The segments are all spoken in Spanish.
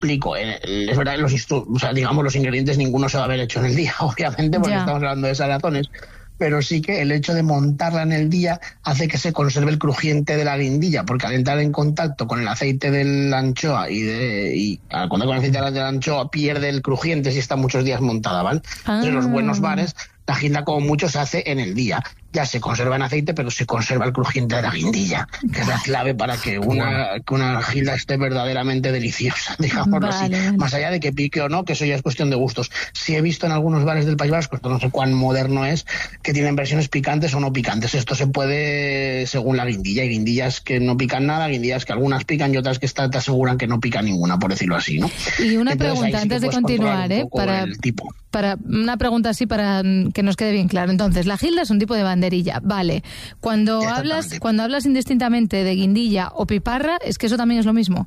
explico. Es verdad que los ingredientes ninguno se va a haber hecho en el día, obviamente, porque estamos hablando de salazones. Pero sí que el hecho de montarla en el día hace que se conserve el crujiente de la guindilla, porque al entrar en contacto con el aceite de la anchoa y cuando con el aceite de la anchoa pierde el crujiente si está muchos días montada, ¿vale? En los buenos bares la guinda como mucho se hace en el día. Ya se conserva en aceite, pero se conserva el crujiente de la guindilla, que es la clave para que una guinda esté verdaderamente deliciosa, digámoslo así. Más allá de que pique o no, que eso ya es cuestión de gustos. Sí he visto en algunos bares del País Vasco, esto no sé cuán moderno es, que tienen versiones picantes o no picantes. Esto se puede según la guindilla. Hay guindillas que no pican nada, guindillas que algunas pican y otras que te aseguran que no pica ninguna, por decirlo así, ¿no? Y una pregunta antes de continuar, para una pregunta así para que nos quede bien claro. Entonces, la gilda es un tipo de banderilla, vale. Cuando hablas indistintamente de guindilla o piparra, es que eso también es lo mismo.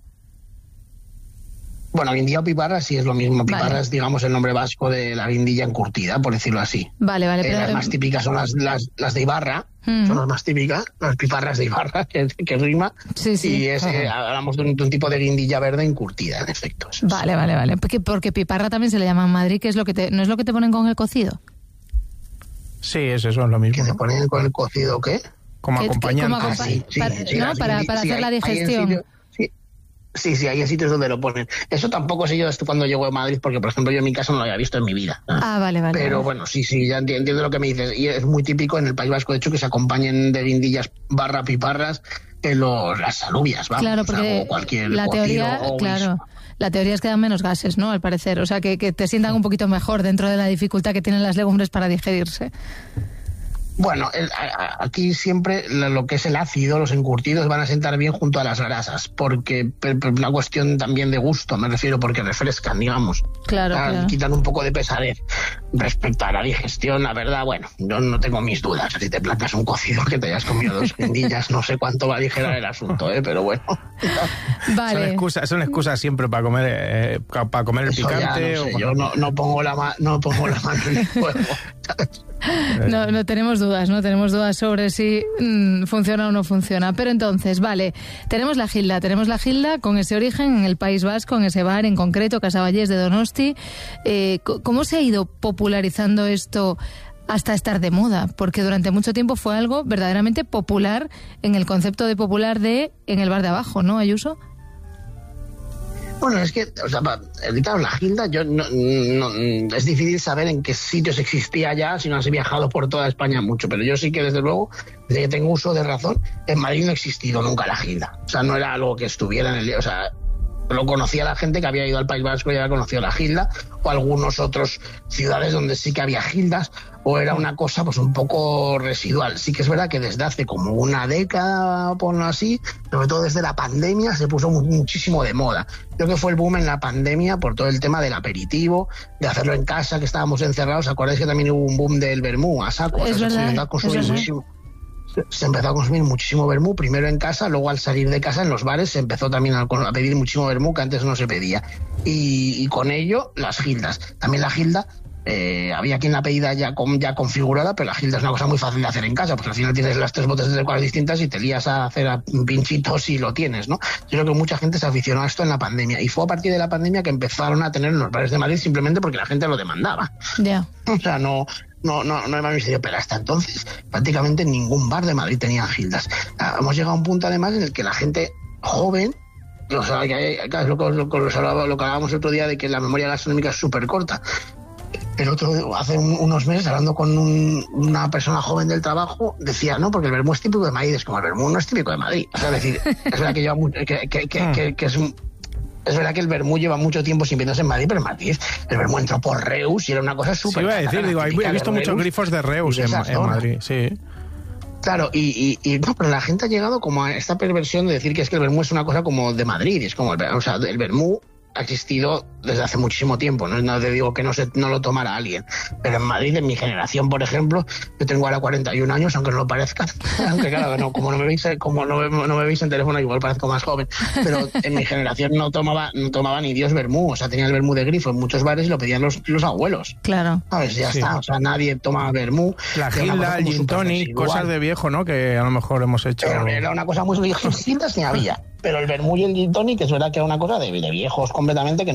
Bueno, guindilla o piparra sí es lo mismo. Piparra es, digamos, el nombre vasco de la guindilla encurtida, por decirlo así. Vale. Pero las más típicas son las de Ibarra, son las más típicas, las piparras de Ibarra, que rima. Sí. Y hablamos de un tipo de guindilla verde encurtida, en efecto. Vale. Porque piparra también se le llama en Madrid, que es lo que ¿no es lo que te ponen con el cocido? Sí, eso es lo mismo. ¿Que te ponen con el cocido qué? Como acompañante. Para hacer la digestión. Sí, hay sitios donde lo ponen. Eso tampoco sé yo cuando llego a Madrid, porque, por ejemplo, yo en mi casa no lo había visto en mi vida. Vale. Pero bueno, sí, ya entiendo lo que me dices. Y es muy típico en el País Vasco, de hecho, que se acompañen de guindillas / piparras que las alubias, vamos. Claro, porque o cualquier la teoría, la teoría es que dan menos gases, ¿no? Al parecer. O sea, que te sientan un poquito mejor dentro de la dificultad que tienen las legumbres para digerirse. Bueno, aquí siempre lo que es el ácido, los encurtidos van a sentar bien junto a las grasas, porque una cuestión también de gusto, me refiero, porque refrescan, digamos. Claro. Quitan un poco de pesadez. Respecto a la digestión, la verdad, bueno, yo no tengo mis dudas. Si te plantas un cocido que te hayas comido 2 guindillas, no sé cuánto va a aligerar el asunto, pero bueno. Vale. Son excusas siempre para comer el eso picante. Ya, no sé, yo no pongo la mano en el fuego. No tenemos dudas sobre si funciona o no funciona. Pero entonces, vale, tenemos la gilda con ese origen en el País Vasco, en ese bar en concreto, Casaballés de Donosti. ¿Cómo se ha ido popularizando esto hasta estar de moda? Porque durante mucho tiempo fue algo verdaderamente popular en el concepto de popular en el bar de abajo, ¿no, Ayuso? Bueno, es que, claro, la gilda, es difícil saber en qué sitios existía ya, si no has viajado por toda España mucho, pero yo sí que, desde luego, desde que tengo uso de razón, en Madrid no ha existido nunca la gilda. O sea, no era algo que estuviera en el... O sea, lo conocía la gente que había ido al País Vasco y había conocido la gilda, o algunos otros ciudades donde sí que había gildas, o era una cosa pues un poco residual. Sí que es verdad que desde hace como una década, ponlo así, sobre todo desde la pandemia, se puso muchísimo de moda. Creo que fue el boom en la pandemia por todo el tema del aperitivo, de hacerlo en casa, que estábamos encerrados. ¿Acordáis que también hubo un boom del vermú a saco? Es verdad. Se empezó a consumir muchísimo vermú, primero en casa, luego al salir de casa en los bares se empezó también a pedir muchísimo vermú que antes no se pedía. Y con ello las gildas. También la gilda, había quien la pedida ya configurada, pero la gilda es una cosa muy fácil de hacer en casa, porque al final tienes las 3 botes de licuados distintas y te lías a hacer pinchitos y lo tienes, ¿no? Yo creo que mucha gente se aficionó a esto en la pandemia, y fue a partir de la pandemia que empezaron a tener en los bares de Madrid simplemente porque la gente lo demandaba. Ya. O sea, no hay más misterio, pero hasta entonces prácticamente ningún bar de Madrid tenía gildas. Hemos llegado a un punto además en el que la gente joven, o sea, lo que hablábamos el otro día de que la memoria gastronómica es súper corta. Hace unos meses, hablando con una persona joven del trabajo, decía, no, porque el vermú es típico de Madrid. Es como, el vermú no es típico de Madrid. O sea, es decir, es verdad que lleva es verdad que el vermú lleva mucho tiempo sin venderse en Madrid, pero en Madrid el vermú entró por Reus y era una cosa súper... Sí, iba a decir, he visto muchos grifos de Reus en Madrid, sí. Claro, y no, pero la gente ha llegado como a esta perversión de decir que es que el vermú es una cosa como de Madrid. Es como, el vermú ha existido desde hace muchísimo tiempo, no te digo que no lo tomara alguien, pero en Madrid, en mi generación, por ejemplo, yo tengo ahora 41 años, aunque no lo parezca, aunque claro, como no me veis en teléfono, igual parezco más joven, pero en mi generación no tomaba ni Dios vermú, o sea, tenía el vermú de grifo en muchos bares y lo pedían los abuelos. Claro. ¿Sabes? Ya está, o sea, nadie toma vermú. La gilda, el gin tonic, cosas de viejo, ¿no? Que a lo mejor hemos hecho... Pero era una cosa muy vieja, gildas ni había. Pero el vermú y el gin tonic es verdad que es una cosa de viejos completamente, que